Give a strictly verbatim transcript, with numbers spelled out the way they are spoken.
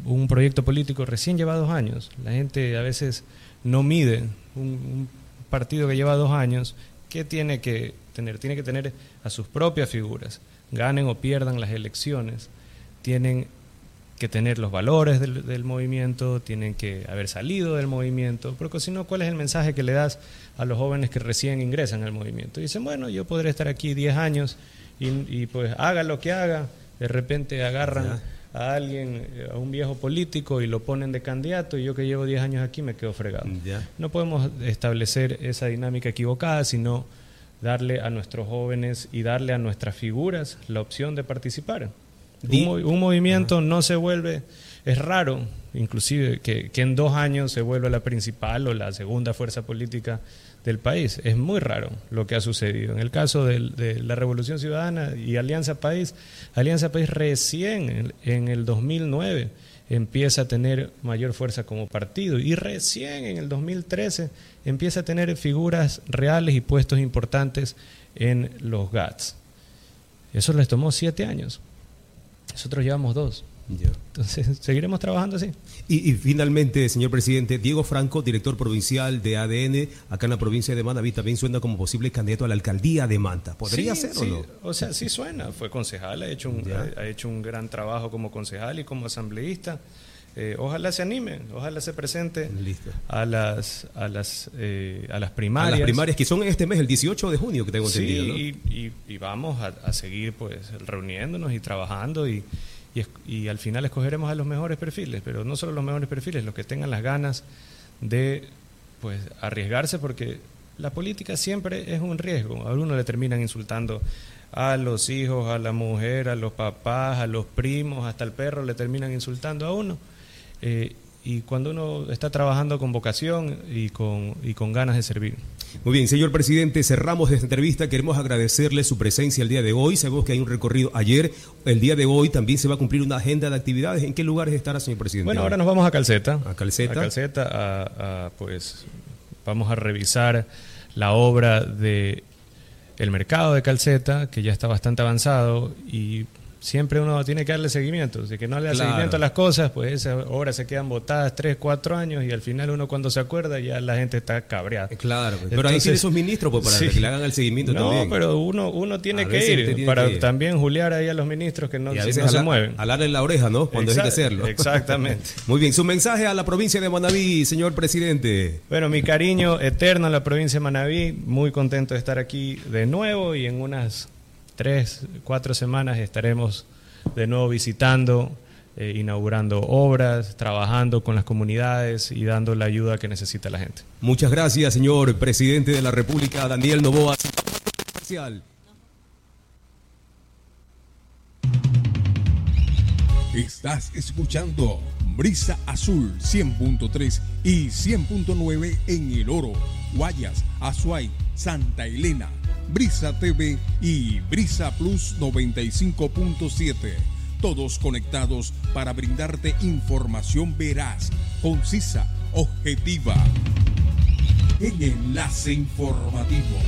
un proyecto político recién lleva dos años. La gente a veces no mide un, un partido que lleva dos años. ¿Qué tiene que tener? Tiene que tener a sus propias figuras, ganen o pierdan las elecciones. Tienen que tener los valores del, del movimiento, tienen que haber salido del movimiento, porque si no, ¿cuál es el mensaje que le das a los jóvenes que recién ingresan al movimiento? Dicen, bueno, yo podré estar aquí diez años y, y pues haga lo que haga, de repente agarran ya a alguien, a un viejo político y lo ponen de candidato y yo que llevo diez años aquí me quedo fregado. Ya. No podemos establecer esa dinámica equivocada, sino darle a nuestros jóvenes y darle a nuestras figuras la opción de participar. Un, un movimiento no se vuelve, es raro inclusive que, que en dos años se vuelva la principal o la segunda fuerza política del país. Es muy raro lo que ha sucedido. En el caso de, de la Revolución Ciudadana y Alianza País, Alianza País recién en, en el dos mil nueve empieza a tener mayor fuerza como partido y recién en el dos mil trece empieza a tener figuras reales y puestos importantes en los G A Ts. Eso les tomó siete años. Nosotros llevamos dos. Ya. Entonces, seguiremos trabajando así. Y, y finalmente, señor presidente, Diego Franco, director provincial de A D N, acá en la provincia de Manabí, también suena como posible candidato a la alcaldía de Manta. ¿Podría sí, ser sí. o no? O sea, sí suena. Fue concejal, ha hecho un, ha, ha hecho un gran trabajo como concejal y como asambleísta. Eh, ojalá se anime, ojalá se presente Listo. a las a las eh, a las primarias. A las primarias que son este mes, el dieciocho de junio, que tengo sí, entendido, ¿no? y, y, y vamos a, a seguir pues reuniéndonos y trabajando y, y, y al final escogeremos a los mejores perfiles, pero no solo los mejores perfiles, los que tengan las ganas de pues arriesgarse, porque la política siempre es un riesgo. A uno le terminan insultando a los hijos, a la mujer, a los papás, a los primos, hasta el perro le terminan insultando a uno. Eh, y cuando uno está trabajando con vocación y con, y con ganas de servir. Muy bien, señor presidente, cerramos esta entrevista. Queremos agradecerle su presencia el día de hoy. Sabemos que hay un recorrido ayer, el día de hoy también se va a cumplir una agenda de actividades. ¿En qué lugares estará, señor presidente? Bueno, ahora nos vamos a Calceta. A Calceta. A Calceta, a, a, pues vamos a revisar la obra de el mercado de Calceta, que ya está bastante avanzado y siempre uno tiene que darle seguimiento. Si que no le da claro. seguimiento a las cosas, pues esas obras se quedan botadas tres, cuatro años y al final uno cuando se acuerda ya la gente está cabreada. Claro, pues. Pero Entonces, ahí tiene sus ministros pues, para sí. que le hagan el seguimiento no, también. No, pero uno, uno tiene a que ir tiene para que ir. también juliar ahí a los ministros que no, y a veces no alar, se mueven. Alarle la oreja, ¿no? Cuando hay que hacerlo. Exactamente. Muy bien, su mensaje a la provincia de Manabí, señor presidente. Bueno, mi cariño eterno a la provincia de Manabí, muy contento de estar aquí de nuevo y en unas tres, cuatro semanas estaremos de nuevo visitando, eh, inaugurando obras, trabajando con las comunidades y dando la ayuda que necesita la gente. Muchas gracias, señor presidente de la República, Daniel Noboa. Estás escuchando Brisa Azul cien punto tres y cien punto nueve en El Oro, Guayas, Azuay, Santa Elena, Brisa T V y Brisa Plus noventa y cinco punto siete. Todos conectados para brindarte información veraz, concisa, objetiva. En Enlace Informativo.